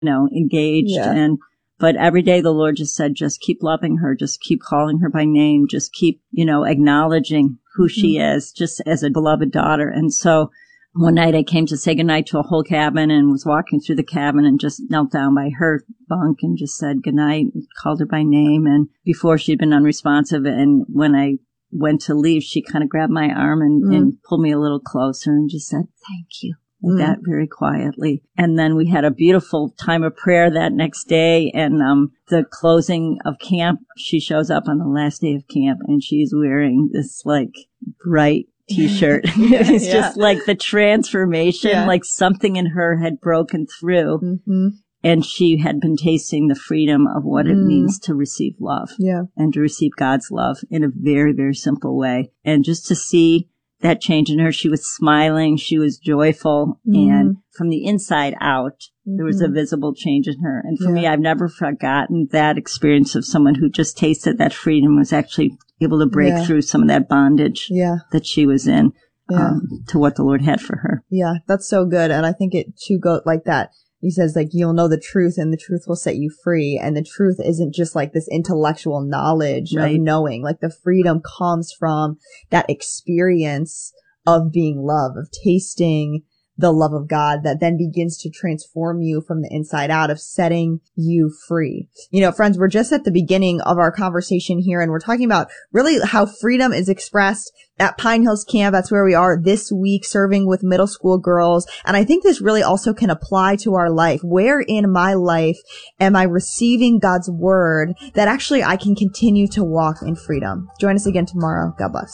engaged. Yeah. But every day the Lord just said, just keep loving her, just keep calling her by name, just keep, acknowledging who she is, just as a beloved daughter. And so one night I came to say goodnight to a whole cabin and was walking through the cabin and just knelt down by her bunk and just said goodnight, called her by name. And before she'd been unresponsive. And when I went to leave, she kind of grabbed my arm and pulled me a little closer and just said, thank you. Like that, very quietly. And then we had a beautiful time of prayer that next day. And the closing of camp, she shows up on the last day of camp and she's wearing this bright T-shirt. It's just like the transformation, like something in her had broken through. Mm-hmm. And she had been tasting the freedom of what it means to receive love and to receive God's love in a very, very simple way. And just to see that change in her, she was smiling, she was joyful, and from the inside out, there was a visible change in her. And for me, I've never forgotten that experience of someone who just tasted that freedom, was actually able to break through some of that bondage that she was in to what the Lord had for her. Yeah, that's so good. And I think it too goes like that. He says, you'll know the truth and the truth will set you free. And the truth isn't just this intellectual knowledge of knowing. The freedom comes from that experience of being loved, of tasting the love of God that then begins to transform you from the inside out, of setting you free. Friends, we're just at the beginning of our conversation here, and we're talking about really how freedom is expressed at Pine Hills Camp. That's where we are this week, serving with middle school girls. And I think this really also can apply to our life. Where in my life am I receiving God's word that actually I can continue to walk in freedom? Join us again tomorrow. God bless.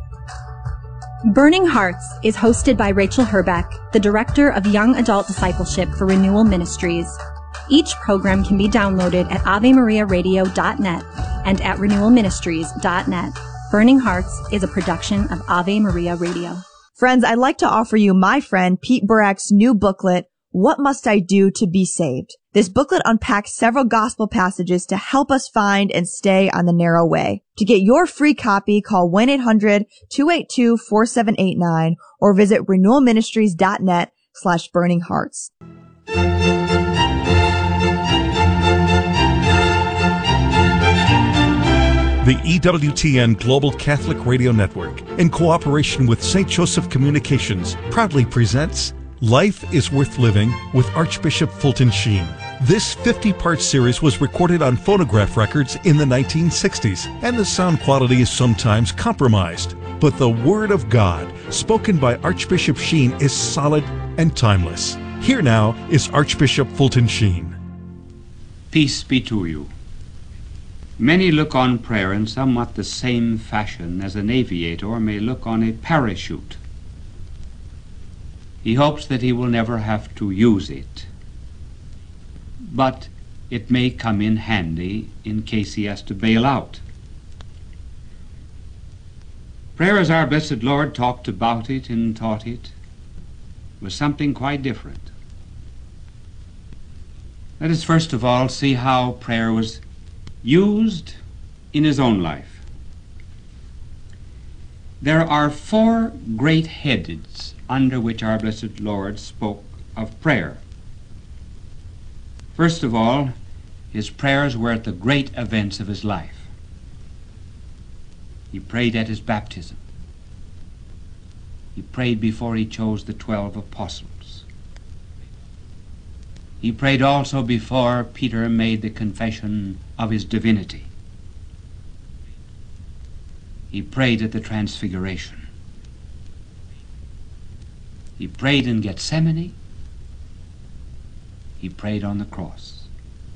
Burning Hearts is hosted by Rachel Herbeck, the Director of Young Adult Discipleship for Renewal Ministries. Each program can be downloaded at AveMariaRadio.net and at RenewalMinistries.net. Burning Hearts is a production of Ave Maria Radio. Friends, I'd like to offer you my friend Pete Burak's new booklet, What Must I Do to Be Saved? This booklet unpacks several gospel passages to help us find and stay on the narrow way. To get your free copy, call 1-800-282-4789 or visit renewalministries.net/burninghearts. The EWTN Global Catholic Radio Network, in cooperation with St. Joseph Communications, proudly presents Life is Worth Living with Archbishop Fulton Sheen. This 50-part series was recorded on phonograph records in the 1960s, and the sound quality is sometimes compromised. But the Word of God, spoken by Archbishop Sheen, is solid and timeless. Here now is Archbishop Fulton Sheen. Peace be to you. Many look on prayer in somewhat the same fashion as an aviator may look on a parachute. He hopes that he will never have to use it, but it may come in handy in case he has to bail out. Prayer, as our blessed Lord talked about it and taught it, was something quite different. Let us first of all see how prayer was used in his own life. There are four great heads under which our blessed Lord spoke of prayer. First of all, his prayers were at the great events of his life. He prayed at his baptism. He prayed before he chose the 12 apostles. He prayed also before Peter made the confession of his divinity. He prayed at the Transfiguration. He prayed in Gethsemane. He prayed on the cross.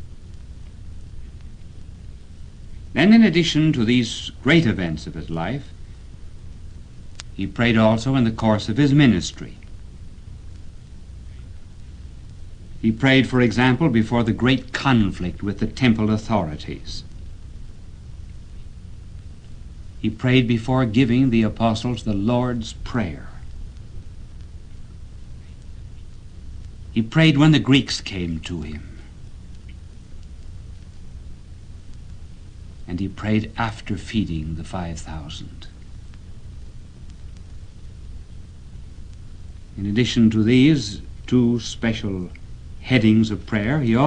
Then, in addition to these great events of his life, he prayed also in the course of his ministry. He prayed, for example, before the great conflict with the temple authorities. He prayed before giving the apostles the Lord's Prayer. He prayed when the Greeks came to him. And he prayed after feeding the 5,000. In addition to these two special headings of prayer. He